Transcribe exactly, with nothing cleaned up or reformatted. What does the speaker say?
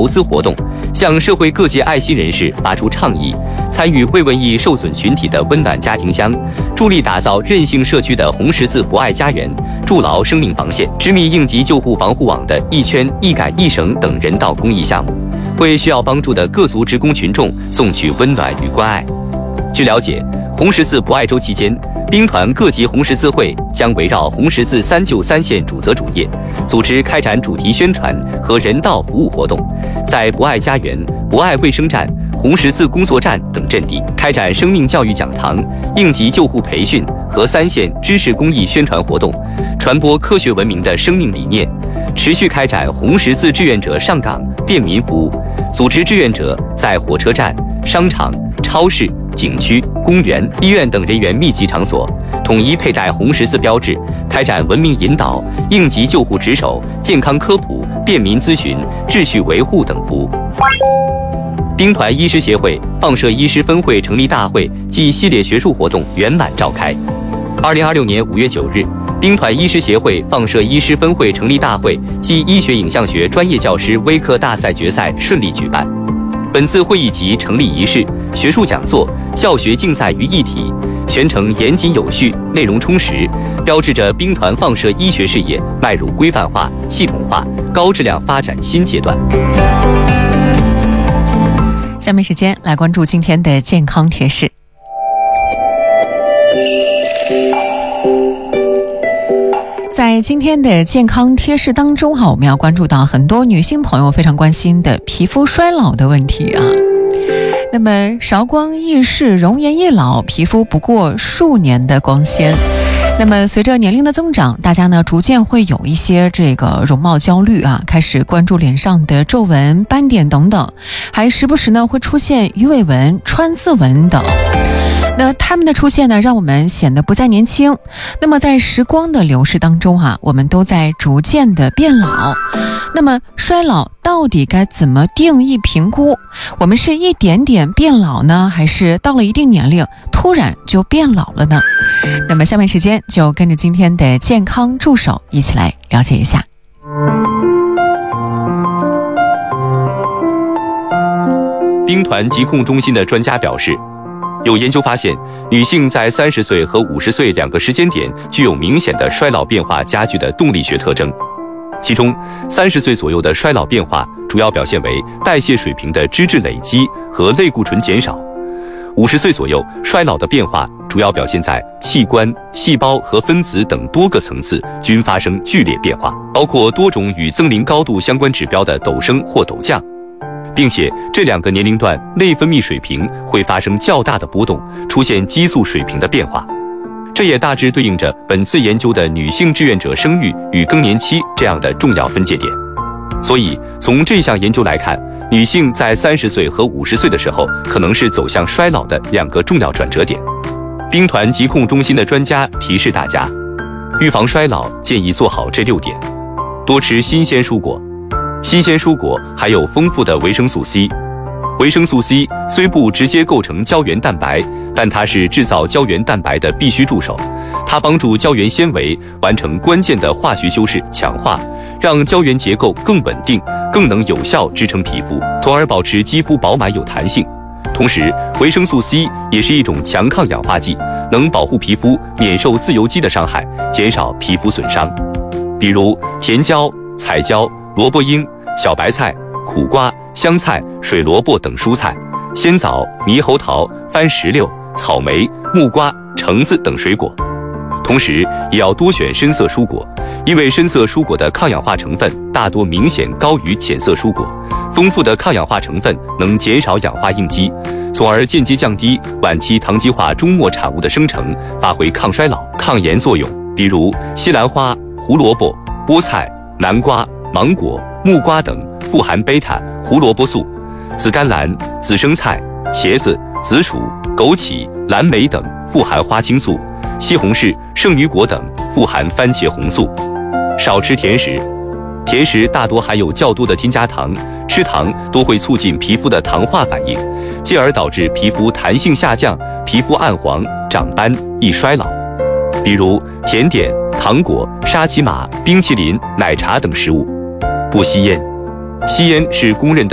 投资活动，向社会各界爱心人士发出倡议，参与慰问易受损群体的温暖家庭箱，助力打造韧性社区的红十字博爱家园，筑牢生命防线，织密应急救护防护网的一圈一杆一绳等人道公益项目，为需要帮助的各族职工群众送去温暖与关爱。据了解，红十字博爱周期间，兵团各级红十字会将围绕红十字三救三线主责主业，组织开展主题宣传和人道服务活动，在博爱家园、博爱卫生站、红十字工作站等阵地开展生命教育讲堂、应急救护培训和三线知识公益宣传活动，传播科学文明的生命理念，持续开展红十字志愿者上岗便民服务，组织志愿者在火车站、商场、超市、景区、公园、医院等人员密集场所，统一佩戴红十字标志，开展文明引导、应急救护值守、健康科普、便民咨询、秩序维护等服务。兵团医师协会放射医师分会成立大会暨系列学术活动圆满召开。二零二六年五月九日，兵团医师协会放射医师分会成立大会暨医学影像学专业教师微课大赛决赛顺利举办。本次会议及成立仪式、学术讲座、教学竞赛于一体，全程严谨有序，内容充实，标志着兵团放射医学事业迈入规范化、系统化、高质量发展新阶段。 下面时间来关注今天的健康贴士。在今天的健康贴士当中哈，我们要关注到很多女性朋友非常关心的皮肤衰老的问题啊。那么韶光易逝，容颜易老，皮肤不过数年的光鲜。那么随着年龄的增长，大家呢逐渐会有一些这个容貌焦虑啊，开始关注脸上的皱纹、斑点等等，还时不时呢会出现鱼尾纹、川字纹等。那它们的出现呢，让我们显得不再年轻。那么在时光的流逝当中啊，我们都在逐渐的变老。那么衰老到底该怎么定义评估？我们是一点点变老呢，还是到了一定年龄突然就变老了呢？那么下面时间就跟着今天的健康助手一起来了解一下。 兵团疾控中心的专家表示，有研究发现，女性在三十岁和五十岁两个时间点具有明显的衰老变化加剧的动力学特征。其中，三十岁左右的衰老变化主要表现为代谢水平的脂质累积和类固醇减少；五十岁左右衰老的变化主要表现在器官、细胞和分子等多个层次均发生剧烈变化，包括多种与增龄高度相关指标的陡升或陡降。并且这两个年龄段内分泌水平会发生较大的波动，出现激素水平的变化。这也大致对应着本次研究的女性志愿者生育与更年期这样的重要分界点。所以从这项研究来看，女性在三十岁和五十岁的时候可能是走向衰老的两个重要转折点。兵团疾控中心的专家提示大家，预防衰老建议做好这六点：多吃新鲜蔬果。新鲜蔬果含有丰富的维生素 C， 维生素 C 虽不直接构成胶原蛋白，但它是制造胶原蛋白的必须助手。它帮助胶原纤维完成关键的化学修饰强化，让胶原结构更稳定，更能有效支撑皮肤，从而保持肌肤饱满有弹性。同时，维生素 C 也是一种强抗氧化剂，能保护皮肤免受自由基的伤害，减少皮肤损伤。比如甜椒、彩椒、萝卜缨、小白菜、苦瓜、香菜、水萝卜等蔬菜，鲜枣、猕猴桃、番石榴、草莓、木瓜、橙子等水果。同时也要多选深色蔬果，因为深色蔬果的抗氧化成分大多明显高于浅色蔬果，丰富的抗氧化成分能减少氧化应激，从而间接降低晚期糖基化终末产物的生成，发挥抗衰老、抗炎作用。比如西兰花、胡萝卜、菠菜、南瓜、芒果、木瓜等富含贝塔胡萝卜素，紫甘蓝、紫生菜、茄子、紫薯、枸杞、蓝莓等富含花青素，西红柿、圣女果等富含番茄红素。少吃甜食，甜食大多含有较多的添加糖，吃糖多会促进皮肤的糖化反应，进而导致皮肤弹性下降，皮肤暗黄、长斑、易衰老。比如甜点、糖果、沙琪玛、冰淇淋、奶茶等食物。不吸烟，吸烟是公认的